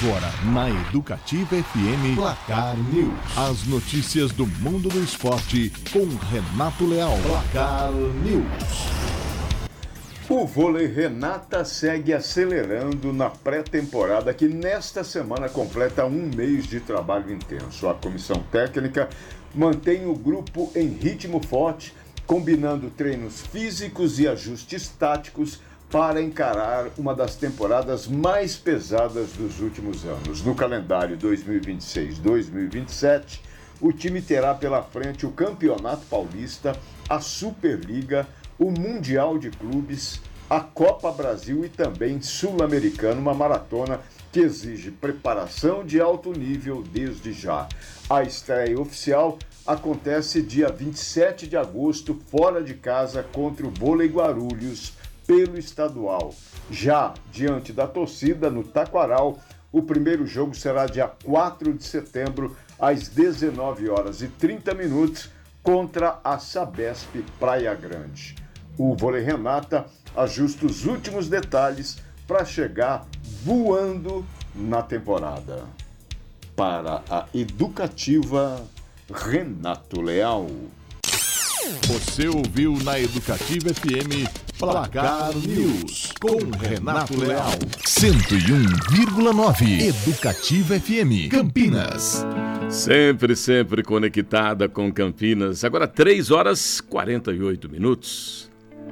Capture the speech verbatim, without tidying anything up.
Agora, na Educativa F M, Placar News. As notícias do mundo do esporte com Renato Leal. Placar News. O vôlei Renata segue acelerando na pré-temporada que nesta semana completa um mês de trabalho intenso. A comissão técnica mantém o grupo em ritmo forte, combinando treinos físicos e ajustes táticos para encarar uma das temporadas mais pesadas dos últimos anos. No calendário dois mil e vinte e seis dois mil e vinte e sete, o time terá pela frente o Campeonato Paulista, a Superliga, o Mundial de Clubes, a Copa Brasil e também Sul-Americano, uma maratona que exige preparação de alto nível desde já. A estreia oficial acontece dia vinte e sete de agosto, fora de casa, contra o Vôlei Guarulhos, pelo estadual. Já diante da torcida, no Taquaral, o primeiro jogo será dia quatro de setembro, às dezenove horas e trinta minutos, contra a Sabesp Praia Grande. O Vôlei Renata ajusta os últimos detalhes para chegar voando na temporada. Para a Educativa, Renato Leal. Você ouviu na Educativa F M Placar News com Renato Leal. cento e um vírgula nove Educativa F M Campinas. Sempre, sempre conectada com Campinas. Agora três horas e quarenta e oito minutos.